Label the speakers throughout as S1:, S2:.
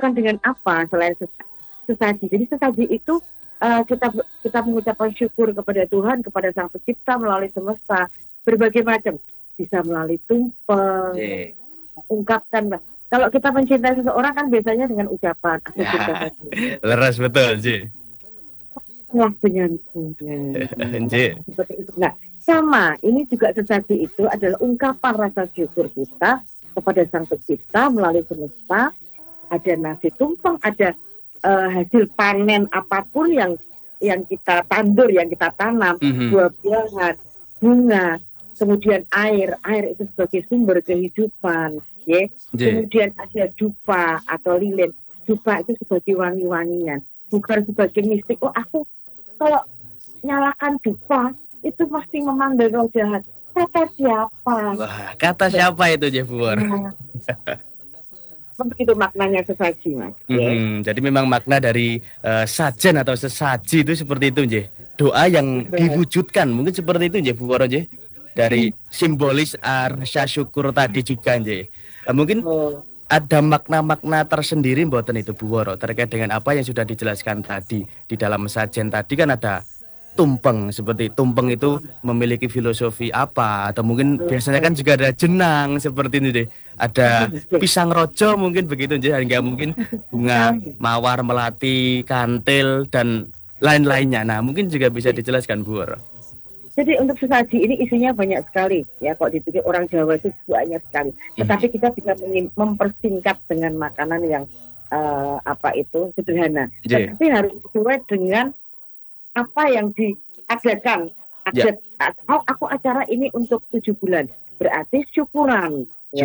S1: dilakukan dengan apa selain sesaji. Jadi sesaji itu kita mengucapkan syukur kepada Tuhan, kepada Sang Pencipta melalui semesta berbagai macam. Bisa melalui tumpeng, ungkapkan. Kalau kita mencintai seseorang kan biasanya dengan ucapan aku cinta padamu.
S2: Leres betul, Ji.
S1: Wah, denganku. Seperti itu. Nah, sama ini juga sesaji itu adalah ungkapan rasa syukur kita kepada Sang Pencipta melalui semesta. Ada nasi tumpeng, ada hasil panen apapun yang kita tandur, yang kita tanam, buah-buahan, bunga, kemudian air itu sebagai sumber kehidupan, ya. Kemudian ada dupa atau lilin. Dupa itu sebagai wangi-wangian, bukan sebagai mistik. Oh, aku kalau nyalakan dupa itu pasti memanggil roh jahat. Kata siapa?
S2: Wah, kata siapa itu, Jefur?
S1: Begitu maknanya sesaji, Mas.
S2: Jadi memang makna dari sajen atau sesaji itu seperti itu, Nje. Doa yang diwujudkan, mungkin seperti itu, Nje, Bu Woro, Nje. Dari simbolis rasa syukur tadi juga, Nje. Mungkin ada makna-makna tersendiri mboten itu, Bu Woro, terkait dengan apa yang sudah dijelaskan tadi. Di dalam sajen tadi kan ada tumpeng, seperti tumpeng itu memiliki filosofi apa, atau mungkin biasanya kan juga ada jenang seperti ini deh, ada pisang rojo mungkin begitu aja, hingga mungkin bunga mawar, melati, kantil dan lain-lainnya. Nah, mungkin juga bisa dijelaskan, Bu Woro.
S1: Jadi untuk sesaji ini isinya banyak sekali ya, kok dipikir orang Jawa itu banyak sekali, tetapi kita bisa mempersingkat dengan makanan yang sederhana, tapi harus sesuai dengan apa yang diadakan. Aku acara ini untuk 7 bulan, berarti syukuran. Ya,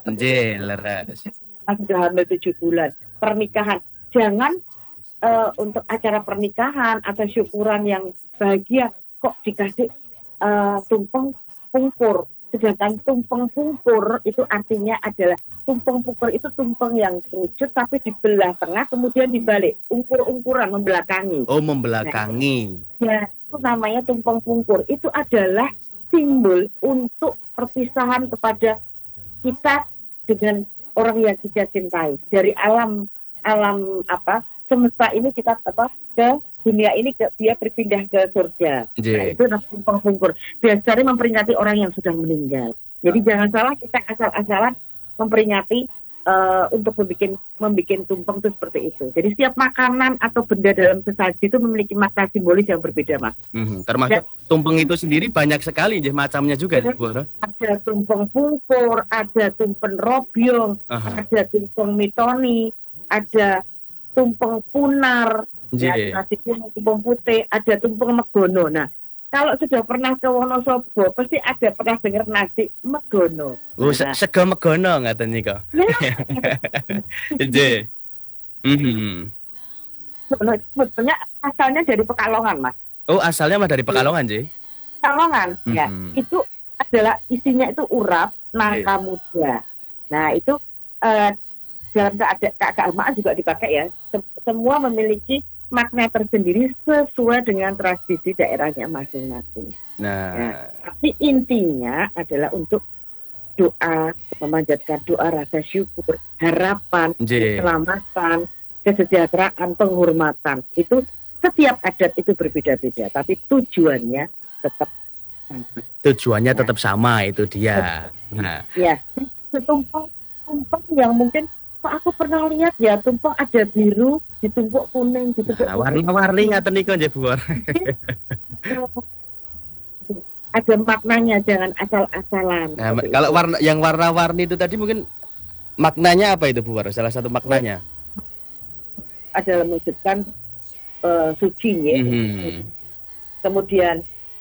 S1: sudah hamil 7 bulan, pernikahan. Jangan untuk acara pernikahan atau syukuran yang bahagia kok dikasih tumpeng pungkur. Sedangkan tumpeng pungkur itu artinya adalah tumpeng pungkur itu tumpeng yang kerucut tapi dibelah tengah kemudian dibalik, ungkur-ungkuran, membelakangi.
S2: Oh, membelakangi.
S1: Nah, ya, itu namanya tumpeng pungkur. Itu adalah simbol untuk perpisahan kepada kita dengan orang yang kita cintai. Dari alam semesta ini kita ke dunia ini dia berpindah ke surga. Nah, itu tumpeng pungkur. Biasanya memperingati orang yang sudah meninggal. Jadi jangan salah kita asal-asalan memperingati untuk membuat tumpeng itu seperti itu. Jadi setiap makanan atau benda dalam sesaji itu memiliki makna simbolis yang berbeda, Mas.
S2: Termasuk tumpeng itu sendiri banyak sekali macamnya juga.
S1: Ada tumpeng pungkur, ada tumpeng robyong, ada tumpeng mitoni, ada tumpeng punar, nasi kuning, tumpeng putih, ada tumpeng megono. Nah, kalau sudah pernah ke Wonosobo, pasti ada pernah dengar nasi megono.
S2: Sego megono ngaten nika. Nggih.
S1: Sebetulnya asalnya dari Pekalongan, Mas.
S2: Oh, asalnya mah dari Pekalongan, Nggih.
S1: Pekalongan, ya. Itu adalah isinya itu urap, nangka muda. Nah, itu dalam keagamaan juga dipakai ya. Semua memiliki makna tersendiri sesuai dengan tradisi daerahnya masing-masing. Nah, tapi intinya adalah untuk doa, memanjatkan doa, rasa syukur, harapan, keselamatan, kesejahteraan, penghormatan. Itu setiap adat itu berbeda-beda, tapi tujuannya tetap sama.
S2: Tujuannya tetap sama, itu dia.
S1: Nah, ya, tumpeng yang mungkin aku pernah lihat ya, tumpeng ada biru, ditumpuk kuning, ditumpuk
S2: warna-warni ngaten niku nggih, Bu.
S1: Ada maknanya, jangan asal-asalan.
S2: Nah, kalau yang warna-warni itu tadi mungkin maknanya apa itu, Bu? Salah satu maknanya
S1: adalah menunjukkan suci ya. Kemudian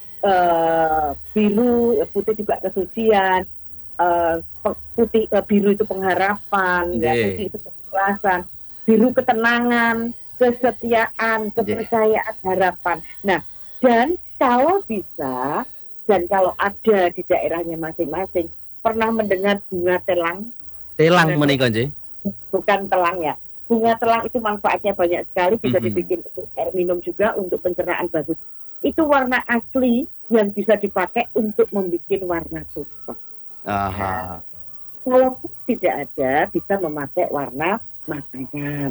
S1: biru, putih juga kesucian. Putih, biru itu pengharapan, putih itu keikhlasan, biru ketenangan, kesetiaan, kepercayaan, harapan. Nah, dan kalau bisa, dan kalau ada di daerahnya masing-masing, pernah mendengar bunga telang?
S2: Telang menika, nggih.
S1: Bukan telang ya. Bunga telang itu manfaatnya banyak sekali, bisa dibikin untuk air minum juga, untuk pencernaan bagus. Itu warna asli yang bisa dipakai untuk membuat warna tumpeng. Kalau tidak ada, bisa memakai warna makanan.